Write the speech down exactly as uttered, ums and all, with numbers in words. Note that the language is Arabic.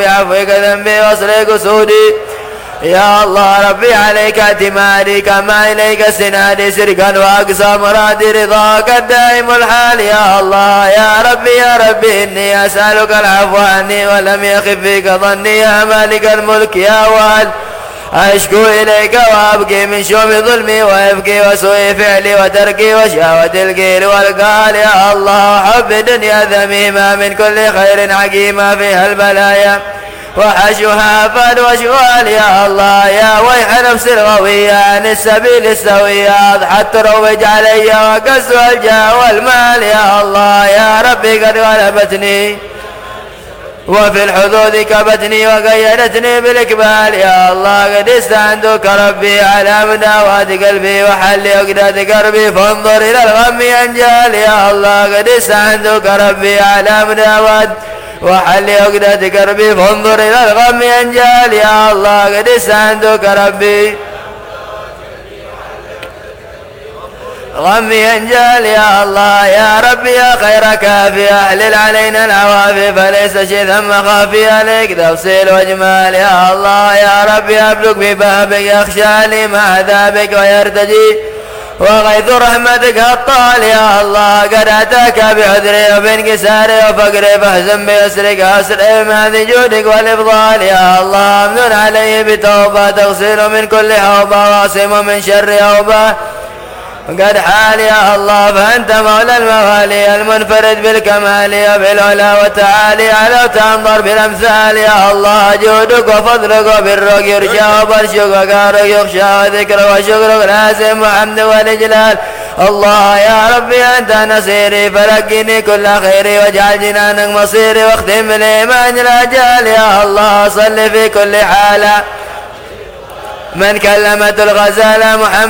بعفوك ذنبي واصلح قصودي. يا الله ربي عليك اعتمادي كما إليك استنادي سرقا وأقصى مرادي رضاك الدائم الحال. يا الله يا ربي يا ربي إني أسألك العفو عني ولم يخف فيك ظني يا مالك الملك يا وال. أشكو إليك وأبكي من شوم ظلمي وإفكي وسوء فعلي وتركي وشهوة القيل والقال. يا الله حب الدنيا ذميمة من كل خير عقيمة فيها البلايا وحشها فاد وشوال. يا الله يا ويح نفس الغوية عن السبيل السوية أضحت تروج علي وقصد الجاه والمال. يا الله يا ربي قد غلبتني وفي الحدود كبتني وقيدتني بالإقبال. يا الله قد استعنتك ربي على مداوات قلبي وحل عقدة قربي فانظر إلى الغم ينجال. يا الله قد استعنتك ربي على مداوات وحل عقدة قربي فانظر إلى الغم ينجال. يا الله قد استعنتك ربي غمي ينجال. يا الله يا ربي يا خير كافي أحلل علينا العوافي فليس شيء ثم خافي عليك تفصيل واجمال. يا الله يا ربي أبلغ ببابك يخشى لي مع عذابك ويرتجي وغيث رحمتك الطال. يا الله قد أتاك بعذري وبانكساري وفقري فاحزن بيسرك أسري مع جودك والإفضال. يا الله أمن عليه بتوبة تغسل من كل حوبة واصم من شر أوبة قد حال. يا الله فأنت مولى الموالي المنفرد بالكمال بالعلا والتعالي على تنظر بالأمثال. يا الله جودك وفضلك وبرك يرجى وبرشك وقارك يخشى وذكرك وشكرك لازم وحمد والإجلال. الله يا ربي أنت نصيري فلقني كل خيري واجعل جنانك مصيري واختم بالإيمان الأجال. يا الله صل في كل حالة من كلمت الغزالة محمد